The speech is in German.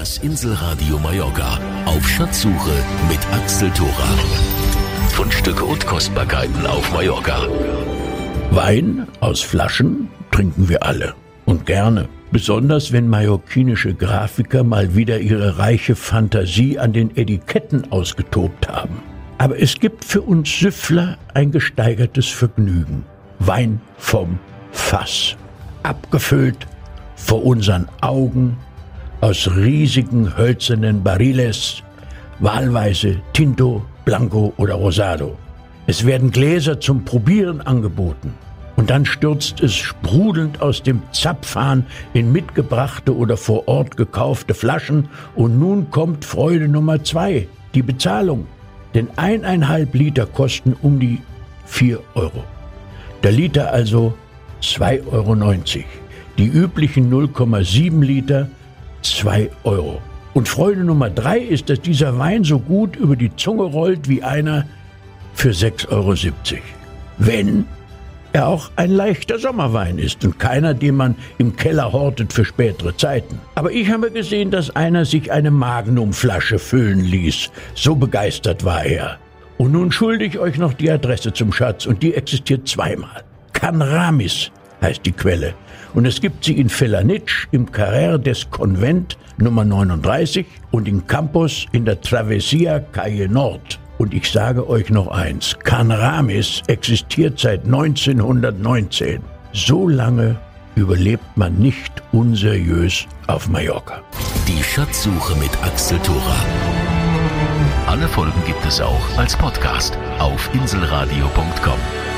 Das Inselradio Mallorca auf Schatzsuche mit Axel Thora. Fundstücke und Kostbarkeiten auf Mallorca. Wein aus Flaschen trinken wir alle und gerne. Besonders wenn mallorquinische Grafiker mal wieder ihre reiche Fantasie an den Etiketten ausgetobt haben. Aber es gibt für uns Süffler ein gesteigertes Vergnügen. Wein vom Fass. Abgefüllt vor unseren Augen aus riesigen hölzernen Barriles, wahlweise Tinto, Blanco oder Rosado. Es werden Gläser zum Probieren angeboten. Und dann stürzt es sprudelnd aus dem Zapfhahn in mitgebrachte oder vor Ort gekaufte Flaschen. Und nun kommt Freude Nummer 2, die Bezahlung. Denn 1,5 Liter kosten um die 4 Euro. Der Liter also 2,90 Euro. Die üblichen 0,7 Liter 2 Euro. Und Freude Nummer 3 ist, dass dieser Wein so gut über die Zunge rollt wie einer für 6,70 Euro. Wenn er auch ein leichter Sommerwein ist und keiner, den man im Keller hortet für spätere Zeiten. Aber ich habe gesehen, dass einer sich eine Magnumflasche füllen ließ. So begeistert war er. Und nun schulde ich euch noch die Adresse zum Schatz und die existiert zweimal. Can Ramis heißt die Quelle. Und es gibt sie in Felanitx im Carrer des Convent Nummer 39 und in Campos in der Travessia Calle Nord. Und ich sage euch noch eins, Can Ramis existiert seit 1919. So lange überlebt man nicht unseriös auf Mallorca. Die Schatzsuche mit Axel Thora. Alle Folgen gibt es auch als Podcast auf inselradio.com.